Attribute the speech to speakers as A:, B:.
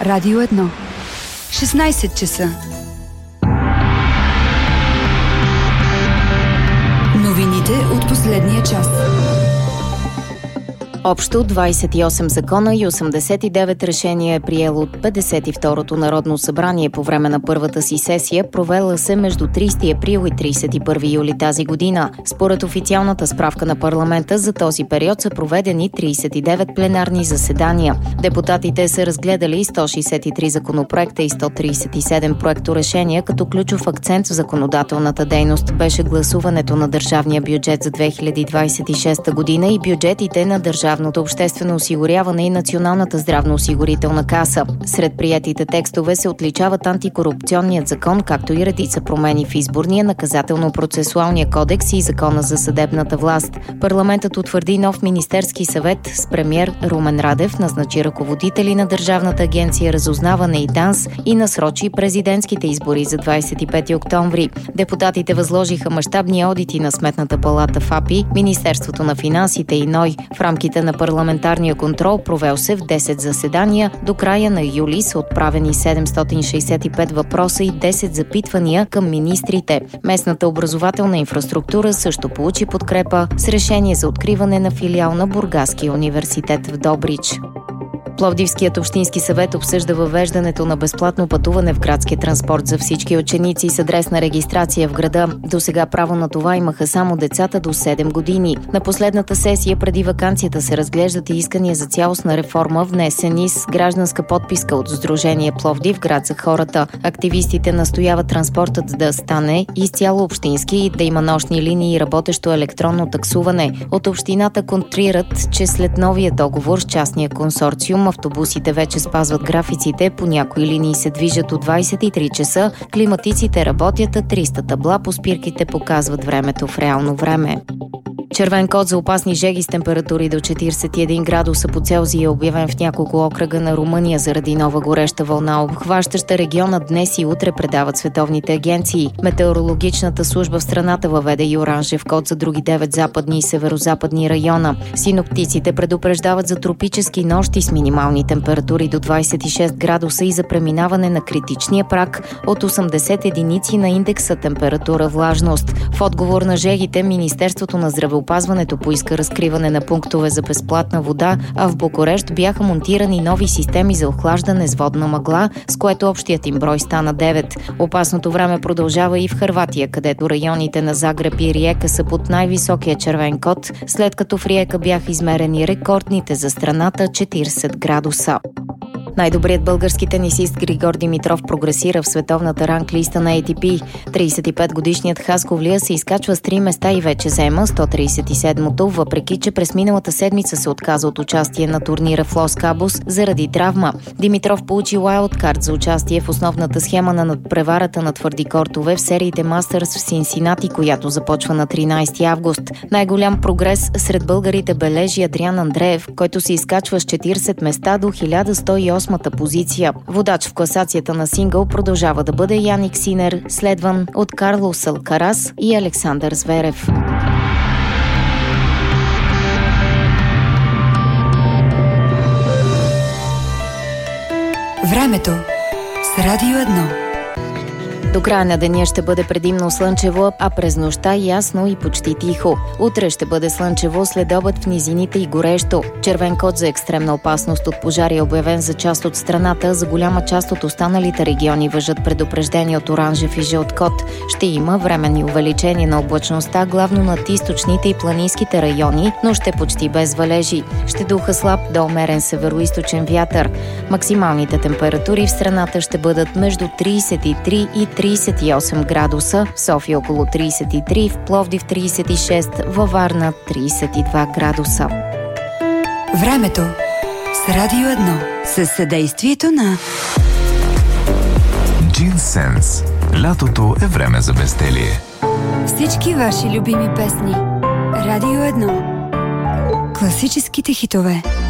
A: Радио 1. 16 часа. Новините от последния час.
B: Общо 28 закона и 89 решения е приело от 52-то Народно събрание по време на първата си сесия, провела се между 30 април и 31 юли тази година. Според официалната справка на парламента за този период са проведени 39 пленарни заседания. Депутатите са разгледали 163 законопроекта и 137 проекторешения, като ключов акцент в законодателната дейност беше гласуването на държавния бюджет за 2026 година и бюджетите на държавното обществено осигуряване и Националната здравноосигурителна каса. Сред приетите текстове се отличават антикорупционният закон, както и редица промени в изборния, наказателно-процесуалния кодекс и закона за съдебната власт. Парламентът утвърди нов Министерски съвет с премиер Румен Радев, назначи ръководители на Държавната агенция Разузнаване и ДАНС и насрочи президентските избори за 25 октомври. Депутатите възложиха мащабни одити на Сметната палата в АПИ, Министерството на финансите и НОИ. В рамките на парламентарния контрол, провел се в 10 заседания. До края на юли са отправени 765 въпроса и 10 запитвания към министрите. Местната образователна инфраструктура също получи подкрепа с решение за откриване на филиал на Бургаския университет в Добрич. Пловдивският общински съвет обсъжда въвеждането на безплатно пътуване в градския транспорт за всички ученици с адресна регистрация в града. До сега право на това имаха само децата до 7 години. На последната сесия преди ваканцията се разглеждат и искания за цялостна реформа, внесени с гражданска подписка от Сдружение Пловдив, град за хората. Активистите настояват транспортът да стане изцяло общински и да има нощни линии и работещо електронно таксуване. От общината контрират, че след новия договор с частния консорциум автобусите вече спазват графиците, по някои линии се движат от 23 часа, климатиците работят, а 300 табла по спирките показват времето в реално време. Червен код за опасни жеги с температури до 41 градуса по Целзий е обявен в няколко окръга на Румъния заради нова гореща вълна, обхващаща региона днес и утре, предават световните агенции. Метеорологичната служба в страната въведе и оранжев код за други 9 западни и северозападни района. Синоптиците предупреждават за тропически нощи с минимални температури до 26 градуса и за преминаване на критичния праг от 80 единици на индекса температура влажност. В отговор на жегите, Министерството на здравеопазването поиска разкриване на пунктове за безплатна вода, а в Букурещ бяха монтирани нови системи за охлаждане с водна мъгла, с което общият им брой стана 9. Опасното време продължава и в Хърватия, където районите на Загреб и Риека са под най-високия червен код, след като в Риека бяха измерени рекордните за страната 40 градуса. Най-добрият български тенисист Григор Димитров прогресира в световната ранглиста на ATP. 35-годишният хасковлия се изкачва с 3 места и вече заема 137-то, въпреки че през миналата седмица се отказа от участие на турнира в Лос Кабос заради травма. Димитров получи уайлдкарт за участие в основната схема на надпреварата на твърди кортове в сериите Мастърс в Синсинати, която започва на 13 август. Най-голям прогрес сред българите бележи Адриан Андреев, който се изкачва с 40 места до 1108 позиция. Водач в класацията на сингъл продължава да бъде Яник Синер, следван от Карлос Алкарас и Александър Зверев.
A: Времето с Радио 1.
B: До края на деня ще бъде предимно слънчево, а през нощта ясно и почти тихо. Утре ще бъде слънчево, след обед в низините и горещо. Червен код за екстремна опасност от пожари е обявен за част от страната. За голяма част от останалите региони важат предупреждения от оранжев и жълт код. Ще има временни увеличения на облачността, главно над източните и планинските райони, но ще почти без валежи. Ще духа слаб до умерен североизточен вятър. Максималните температури в страната ще бъдат между 33 и 38 градуса, в София около 33, в Пловдив 36, във Варна 32 градуса.
A: Времето с Радио 1 със съдействието на
C: Джинсенс. Лятото е време за безделие.
A: Всички ваши любими песни. Радио 1. Класическите хитове.